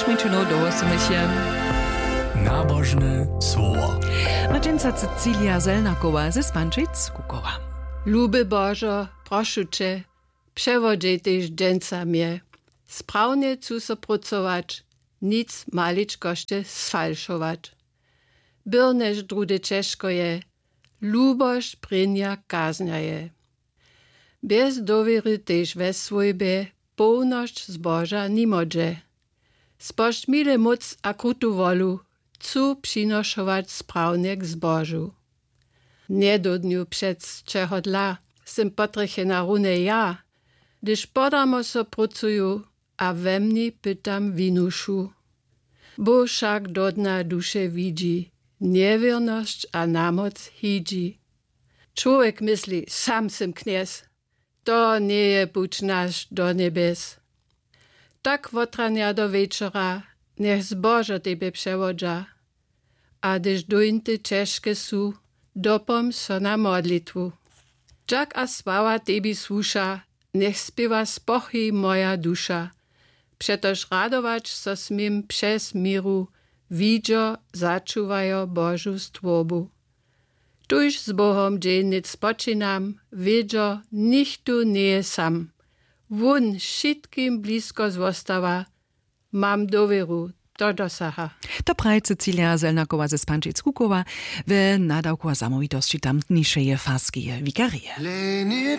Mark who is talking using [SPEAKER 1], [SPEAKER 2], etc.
[SPEAKER 1] minut do 8.
[SPEAKER 2] Nabożne słowo.
[SPEAKER 1] Macienca Cecilia Zelnakowa ze Spanczyc-Kukowa.
[SPEAKER 3] Luby Bożo, proszę Cię, przewodzaj też dżęca mnie. Sprawnie chcę so pracować, nic maliczkoście sfalszować. Byrneż drude ciężko je, lubość prynia kaznia je. Bez dowiery też we swojbie, pełność zboża nie może. Spość mile moc a krutu wolu, chcę przynoszować sprawnie k zbożu. Nie do dniu przed czego dla, sem potreche na rune ja, gdyż podamo so pracuju, a we mnie pytam winuszu. Bo wszak do dna dusze widzi, niewierność a namoc hidzi. Człowiek myśli, sam sem kniez, to nie je puć nasz do niebes. Tak wotrania do wieczora, niech zbożo tebe przewodza, a gdyż dojnty ciężkie su, dopom so na modlitwu. Jak a sława tebi słusza, niech spiewa spochy moja dusza, przetoż radować so smim przez miru, widzio zaczuwajo Bożu stwobu. Tuż z Bohom dziennic spoczynam, wiedzio, nichtu nie sam. Wun wszystkim blisko zostawa, mam dowieru, to dosaha.
[SPEAKER 1] To praje Cecilia Zelnakowa ze Spanczyc-Kukowa w nadawku samowitości tamtniejszej faskie wikarie.